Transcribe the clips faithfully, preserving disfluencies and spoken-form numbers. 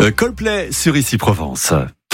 Euh, Coldplay sur Ici Provence.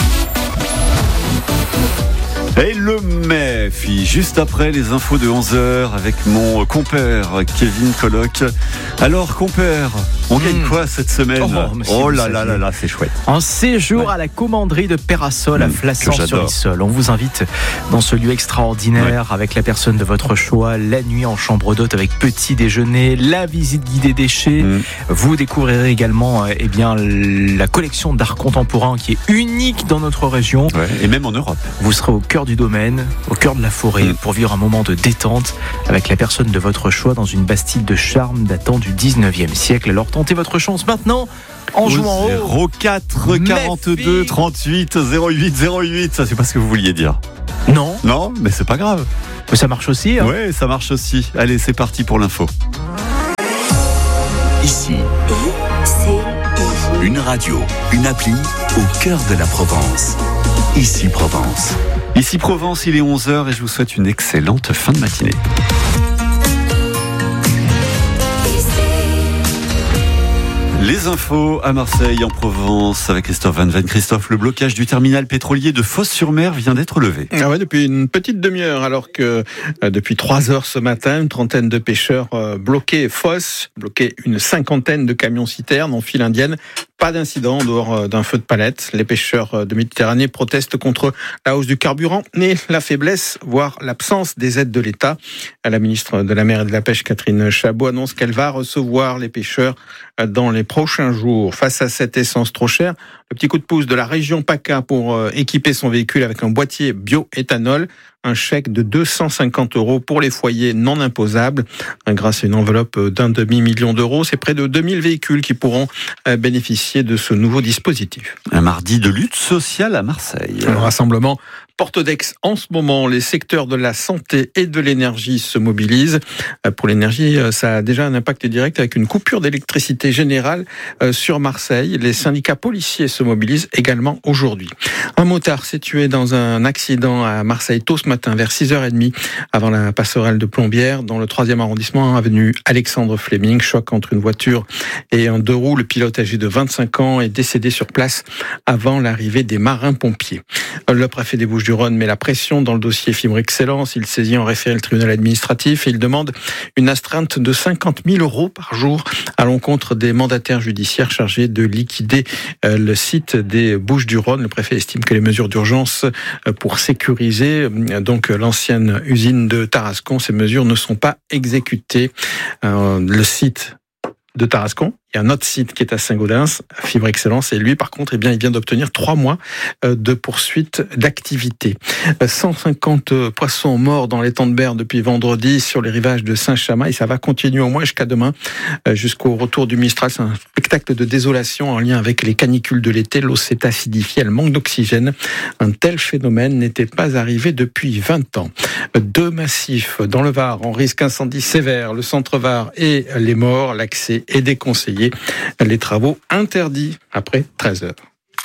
Et le M E F, juste après les infos de onze heures avec mon compère Kevin Colloc. Alors compère, on mmh. gagne quoi cette semaine? Oh, oh là là là là, c'est chouette. Un séjour ouais. à la commanderie de Peyrassol à mmh, Flassan-sur-Lissol. On vous invite dans ce lieu extraordinaire ouais. avec la personne de votre choix, la nuit en chambre d'hôte avec petit déjeuner, la visite guidée des chais. Mmh. Vous découvrirez également eh bien, la collection d'art contemporain qui est unique dans notre région. Ouais, et même en Europe. Vous serez au cœur du domaine, au cœur de la forêt, mmh. pour vivre un moment de détente avec la personne de votre choix dans une bastide de charme datant du dix-neuvième siècle. Alors tentez votre chance maintenant en jouant au zéro quatre quarante-deux trente-huit zéro huit zéro huit. Ça, c'est pas ce que vous vouliez dire. Non. Non, mais c'est pas grave. Mais ça marche aussi. Hein. Ouais, ça marche aussi. Allez, c'est parti pour l'info. Ici, une radio, une appli au cœur de la Provence. Ici Provence. Ici Provence, il est onze heures et je vous souhaite une excellente fin de matinée. Les infos à Marseille, en Provence, avec Christophe Van Ven. Christophe, le blocage du terminal pétrolier de Fos-sur-Mer vient d'être levé. Ah ouais, depuis une petite demi-heure, alors que euh, depuis trois heures ce matin, une trentaine de pêcheurs euh, bloquaient Fos, bloquaient une cinquantaine de camions-citernes en file indienne. Pas d'incident en dehors d'un feu de palette. Les pêcheurs de Méditerranée protestent contre la hausse du carburant, mais la faiblesse, voire l'absence des aides de l'État. La ministre de la Mer et de la Pêche, Catherine Chabot, annonce qu'elle va recevoir les pêcheurs dans les prochains jours. Face à cette essence trop chère, le petit coup de pouce de la région PACA pour équiper son véhicule avec un boîtier bioéthanol. Un chèque de deux cent cinquante euros pour les foyers non imposables. Grâce à une enveloppe d'un demi-million d'euros, c'est près de deux mille véhicules qui pourront bénéficier de ce nouveau dispositif. Un mardi de lutte sociale à Marseille. Un rassemblement porte d'Aix en ce moment. Les secteurs de la santé et de l'énergie se mobilisent. Pour l'énergie, ça a déjà un impact direct avec une coupure d'électricité générale sur Marseille. Les syndicats policiers se mobilisent également aujourd'hui. Un motard s'est tué dans un accident à Marseille tôt ce matin vers six heures trente avant la passerelle de Plombières dans le troisième arrondissement, avenue Alexandre Fleming. Choc entre une voiture et un deux roues. Le pilote âgé de vingt-cinq ans est décédé sur place avant l'arrivée des marins-pompiers. Le préfet des Bouches-du-Rhône met la pression dans le dossier Fibre Excellence. Il saisit en référé le tribunal administratif et il demande une astreinte de cinquante mille euros par jour à l'encontre des mandataires judiciaires chargés de liquider le site des Bouches-du-Rhône. Le préfet estime que les mesures d'urgence pour sécuriser donc l'ancienne usine de Tarascon, ces mesures ne sont pas exécutées. Le site de Tarascon, il y a un autre site qui est à Saint-Gaudens, Fibre Excellence, et lui, par contre, eh bien, il vient d'obtenir trois mois de poursuite d'activité. cent cinquante poissons morts dans l'étang de Berre depuis vendredi sur les rivages de Saint-Chamas, et ça va continuer au moins jusqu'à demain, jusqu'au retour du Mistral. C'est un spectacle de désolation en lien avec les canicules de l'été. L'eau s'est acidifiée, elle manque d'oxygène. Un tel phénomène n'était pas arrivé depuis vingt ans. Deux massifs dans le Var en risque incendie sévère, le centre Var et les Morts. L'accès est déconseillé. Les travaux interdits après treize heures.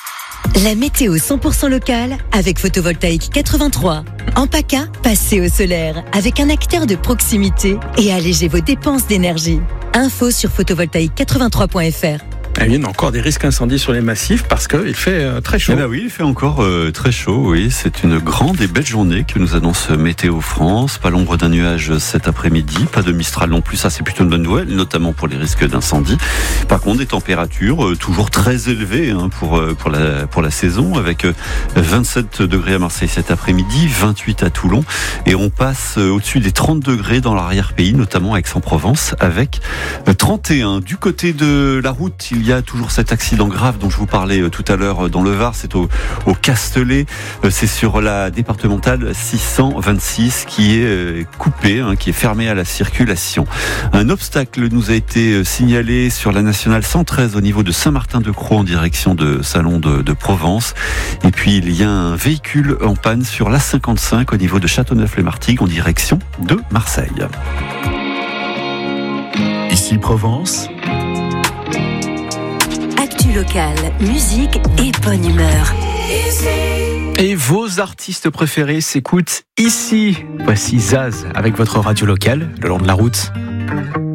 La météo cent pour cent locale avec Photovoltaïque quatre-vingt-trois. En PACA, passez au solaire avec un acteur de proximité et allégez vos dépenses d'énergie. Info sur photovoltaïque quatre-vingt-trois point f r. Il y a encore des risques incendies sur les massifs parce qu'il fait euh, très chaud. Eh ben oui, il fait encore euh, très chaud. Oui, c'est une grande et belle journée que nous annonce Météo France. Pas l'ombre d'un nuage cet après-midi, pas de Mistral non plus. Ça, c'est plutôt une bonne nouvelle, notamment pour les risques d'incendie. Par contre, des températures euh, toujours très élevées hein, pour euh, pour la pour la saison, avec euh, vingt-sept degrés à Marseille cet après-midi, vingt-huit à Toulon, et on passe euh, au-dessus des trente degrés dans l'arrière-pays, notamment à Aix-en-Provence, avec euh, trente et un. Du côté de la route, il Il y a toujours cet accident grave dont je vous parlais tout à l'heure dans le Var, c'est au, au Castellet, c'est sur la départementale six cent vingt-six qui est coupée, hein, qui est fermée à la circulation. Un obstacle nous a été signalé sur la nationale cent treize au niveau de Saint-Martin-de-Croix en direction de Salon de, de Provence. Et puis il y a un véhicule en panne sur l'A cinquante-cinq au niveau de Châteauneuf-les-Martigues en direction de Marseille. Ici Provence. Local, musique et bonne humeur. Et vos artistes préférés s'écoutent ici. Voici Zaz avec votre radio locale le long de la route.